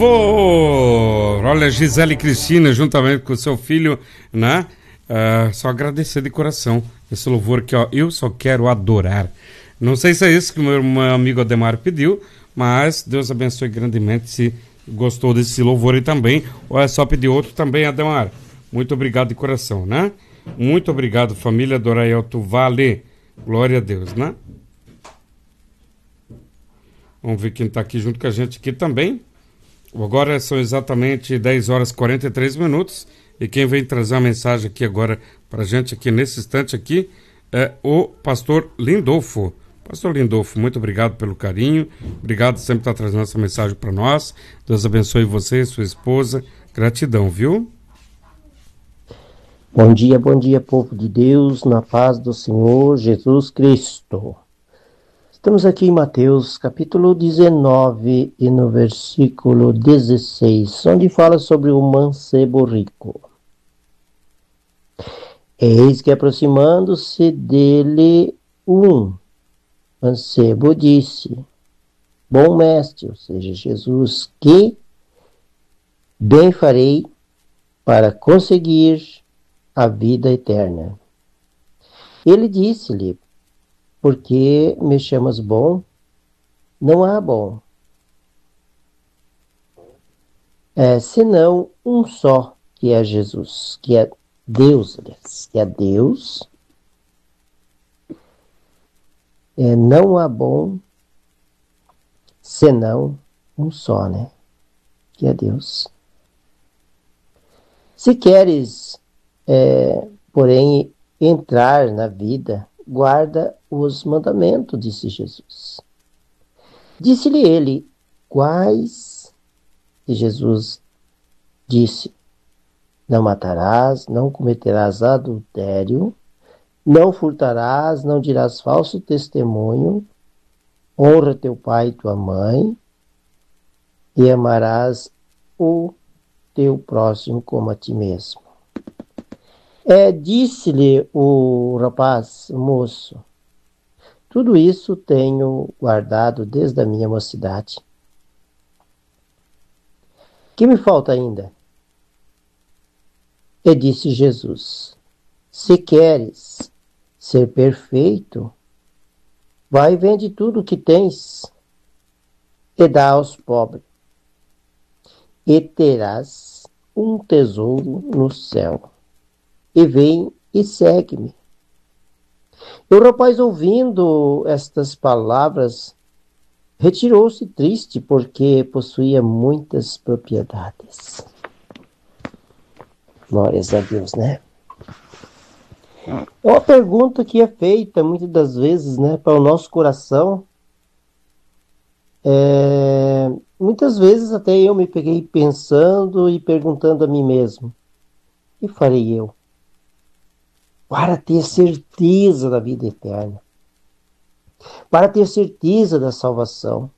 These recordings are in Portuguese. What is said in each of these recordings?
louvor! Olha, Gisele Cristina, juntamente com o seu filho, né? Só agradecer de coração esse louvor que, ó, eu só quero adorar. Não sei se é isso que o meu amigo Ademar pediu, mas Deus abençoe grandemente se gostou desse louvor e também, ou é só pedir outro também, Ademar. Muito obrigado de coração, né? Muito obrigado, família do Araelto Vale. Glória a Deus, né? Vamos ver quem está aqui junto com a gente aqui também. Agora são exatamente 10 horas e 43 minutos. E quem vem trazer uma mensagem aqui agora para a gente, aqui nesse instante aqui, é o pastor Lindolfo. Pastor Lindolfo, muito obrigado pelo carinho. Obrigado por sempre estar trazendo essa mensagem para nós. Deus abençoe você e sua esposa. Gratidão, viu? Bom dia, povo de Deus, na paz do Senhor Jesus Cristo. Estamos aqui em Mateus, capítulo 19, e no versículo 16, onde fala sobre o mancebo rico. Eis que, aproximando-se dele, um mancebo disse: Bom mestre, ou seja, Jesus, que bem farei para conseguir a vida eterna? Ele disse-lhe: Por que me chamas bom? Não há bom, senão um só, que é Jesus, que é Deus, aliás, que é Deus. Não há bom, senão um só, né? Que é Deus. Se queres, porém, entrar na vida, guarda os mandamentos, disse Jesus. Disse-lhe ele: Quais? E Jesus disse: Não matarás, não cometerás adultério, não furtarás, não dirás falso testemunho, honra teu pai e tua mãe, e amarás o teu próximo como a ti mesmo. Disse-lhe o rapaz, o moço: Tudo isso tenho guardado desde a minha mocidade. Que me falta ainda? E disse Jesus: Se queres ser perfeito, vai e vende tudo o que tens e dá aos pobres, e terás um tesouro no céu. E vem e segue-me. E o rapaz, ouvindo estas palavras, retirou-se triste, porque possuía muitas propriedades. Glórias a Deus, né? É uma pergunta que é feita muitas das vezes, né, para o nosso coração. Muitas vezes até eu me peguei pensando e perguntando a mim mesmo: o que farei eu para ter certeza da vida eterna? Para ter certeza da salvação?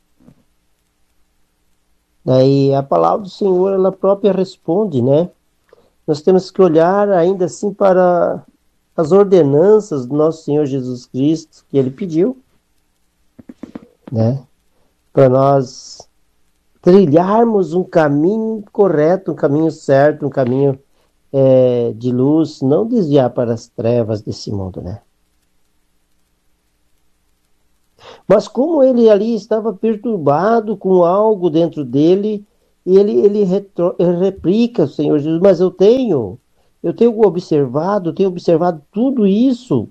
Daí a palavra do Senhor, ela própria responde, né? Nós temos que olhar ainda assim para as ordenanças do nosso Senhor Jesus Cristo, que Ele pediu, né? Para nós trilharmos um caminho correto, um caminho certo, um caminho de luz, não desviar para as trevas desse mundo, né? Mas como ele ali estava perturbado com algo dentro dele, e ele replica: Senhor Jesus, mas eu tenho observado tudo isso,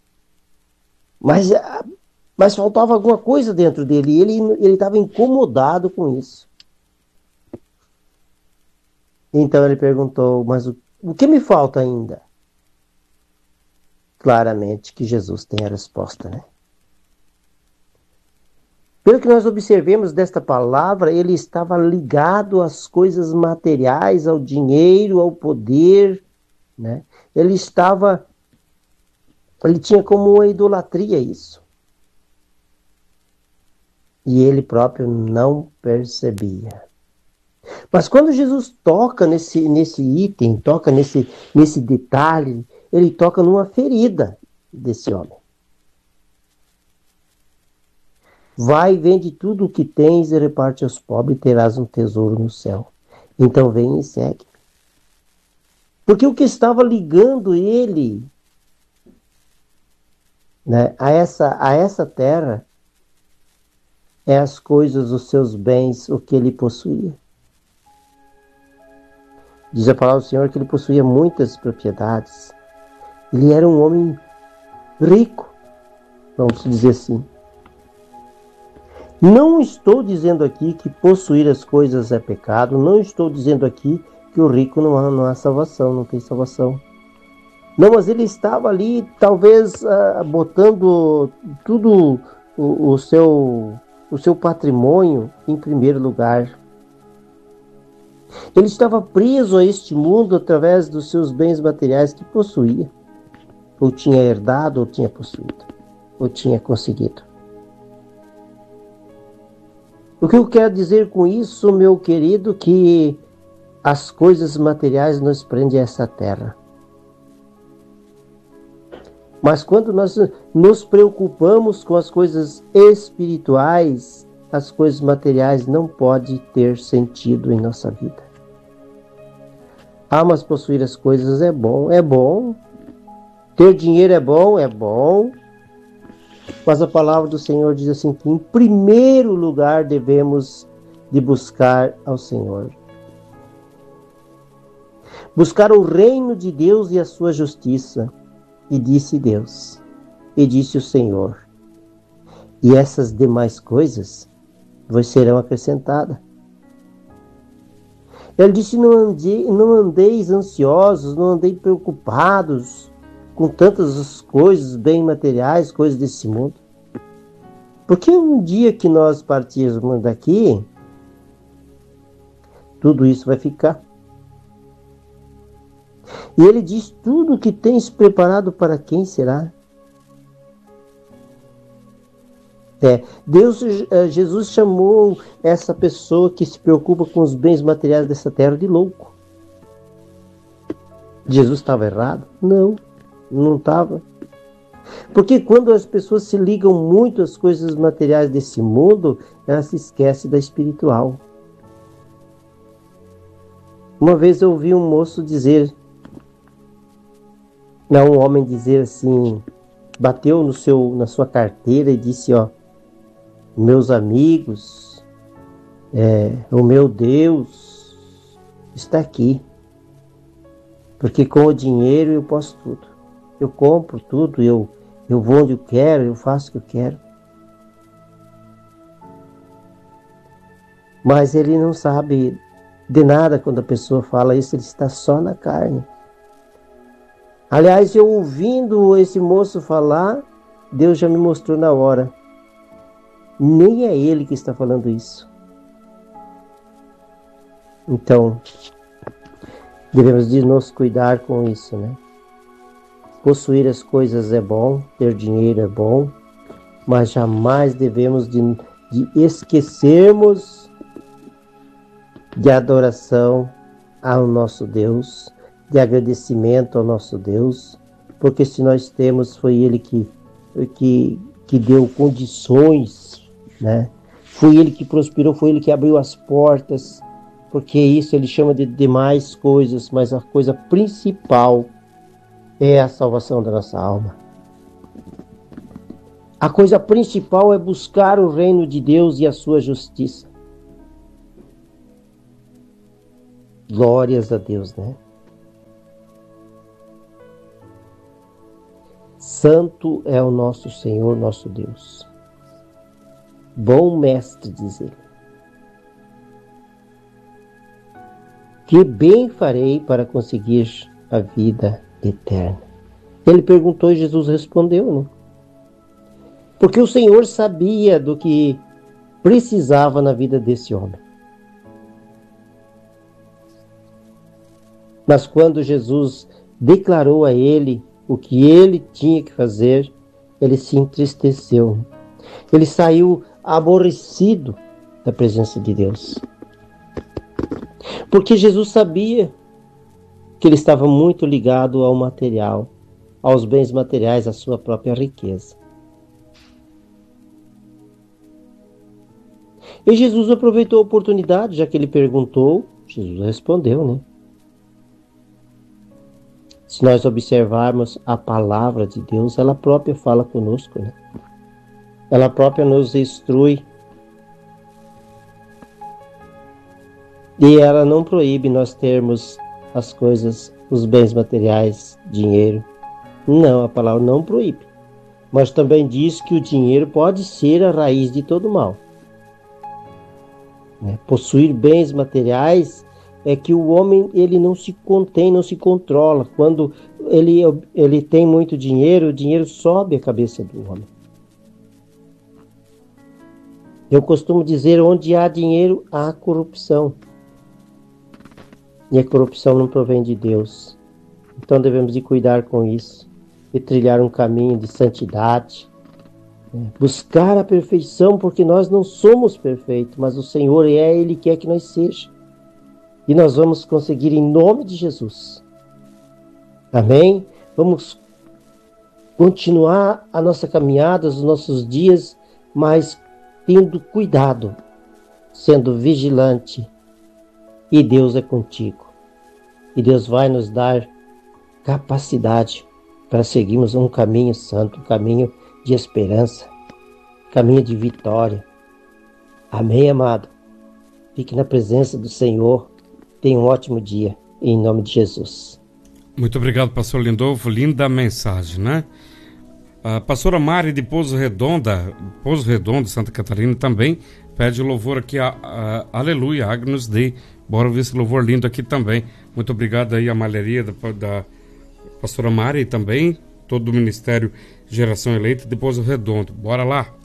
mas faltava alguma coisa dentro dele, e ele estava incomodado com isso. Então ele perguntou: mas o que me falta ainda? Claramente que Jesus tem a resposta, né? Pelo que nós observemos desta palavra, ele estava ligado às coisas materiais, ao dinheiro, ao poder, né? Ele tinha como uma idolatria isso. E ele próprio não percebia. Mas quando Jesus toca nesse item, toca nesse detalhe, ele toca numa ferida desse homem. Vai, vende tudo o que tens e reparte aos pobres, e terás um tesouro no céu. Então vem e segue. Porque o que estava ligando ele, né, a essa terra é as coisas, os seus bens, o que ele possuía. Diz a palavra do Senhor que ele possuía muitas propriedades. Ele era um homem rico, vamos dizer assim. Não estou dizendo aqui que possuir as coisas é pecado, não estou dizendo aqui que o rico não há salvação, não tem salvação. Não, mas ele estava ali, talvez, botando tudo o seu patrimônio em primeiro lugar. Ele estava preso a este mundo através dos seus bens materiais que possuía, ou tinha herdado, ou tinha possuído, ou tinha conseguido. O que eu quero dizer com isso, meu querido, que as coisas materiais nos prendem a essa terra. Mas quando nós nos preocupamos com as coisas espirituais, as coisas materiais não podem ter sentido em nossa vida. Ah, mas possuir as coisas é bom, é bom. Ter dinheiro é bom, é bom. Mas a palavra do Senhor diz assim que em primeiro lugar devemos de buscar ao Senhor. Buscar o reino de Deus e a sua justiça. E disse Deus, e disse o Senhor, e essas demais coisas vos serão acrescentadas. Ele disse, não andeis ansiosos, não andeis preocupados com tantas coisas, bem materiais, coisas desse mundo. Porque um dia que nós partirmos daqui, tudo isso vai ficar. E ele diz, tudo que tens preparado para quem será? Jesus chamou essa pessoa que se preocupa com os bens materiais dessa terra de louco. Jesus estava errado? Não, não estava. Porque quando as pessoas se ligam muito às coisas materiais desse mundo, elas se esquecem da espiritual. Uma vez eu ouvi um moço dizer, um homem dizer assim, bateu na sua carteira e disse, meus amigos, o meu Deus está aqui, porque com o dinheiro eu posso tudo, eu compro tudo, eu vou onde eu quero, eu faço o que eu quero. Mas ele não sabe de nada quando a pessoa fala isso, ele está só na carne. Aliás, eu ouvindo esse moço falar, Deus já me mostrou na hora. Nem é ele que está falando isso. Então, devemos de nos cuidar com isso, né? Possuir as coisas é bom, ter dinheiro é bom, mas jamais devemos de esquecermos de adoração ao nosso Deus, de agradecimento ao nosso Deus, porque se nós temos, foi Ele que deu condições, né? Foi Ele que prosperou, foi Ele que abriu as portas, porque isso Ele chama de demais coisas, mas a coisa principal é a salvação da nossa alma. A coisa principal é buscar o reino de Deus e a sua justiça. Glórias a Deus, né? Santo é o nosso Senhor, nosso Deus. Bom mestre, diz ele. Que bem farei para conseguir a vida eterna? Ele perguntou e Jesus respondeu, né? Porque o Senhor sabia do que precisava na vida desse homem. Mas quando Jesus declarou a ele o que ele tinha que fazer, ele se entristeceu. Ele saiu aborrecido da presença de Deus. Porque Jesus sabia que ele estava muito ligado ao material, aos bens materiais, à sua própria riqueza. E Jesus aproveitou a oportunidade, já que ele perguntou, Jesus respondeu, né? Se nós observarmos a palavra de Deus, ela própria fala conosco, né? Ela própria nos instrui. E ela não proíbe nós termos as coisas, os bens materiais, dinheiro. Não, a palavra não proíbe. Mas também diz que o dinheiro pode ser a raiz de todo mal. Possuir bens materiais é que o homem ele não se contém, não se controla. Quando ele tem muito dinheiro, o dinheiro sobe a cabeça do homem. Eu costumo dizer, onde há dinheiro, há corrupção. E a corrupção não provém de Deus. Então devemos de cuidar com isso. E trilhar um caminho de santidade. Buscar a perfeição, porque nós não somos perfeitos, mas o Senhor Ele quer que nós sejamos. E nós vamos conseguir em nome de Jesus. Amém? Vamos continuar a nossa caminhada, os nossos dias, mas tendo cuidado, sendo vigilante. E Deus é contigo. E Deus vai nos dar capacidade para seguirmos um caminho santo, um caminho de esperança, caminho de vitória. Amém, amado? Fique na presença do Senhor. Tenha um ótimo dia, em nome de Jesus. Muito obrigado, pastor Lindolfo. Linda mensagem, né? A pastora Mari de Pouso Redondo, Santa Catarina, também pede louvor aqui, Aleluia, Agnus Dei. Bora ver esse louvor lindo aqui também. Muito obrigado aí à malharia da pastora Mari e também todo o Ministério Geração Eleita de Pouso Redondo. Bora lá!